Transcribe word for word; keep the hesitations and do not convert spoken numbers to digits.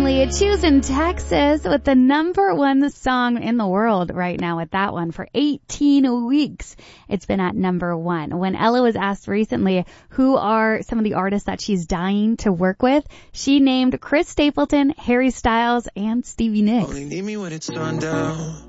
Leah Chews in Texas with the number one song in the world right now with that one for eighteen weeks. It's been at number one. When Ella was asked recently who are some of the artists that she's dying to work with, she named Chris Stapleton, Harry Styles, and Stevie Nicks. Only need me when it's sundown.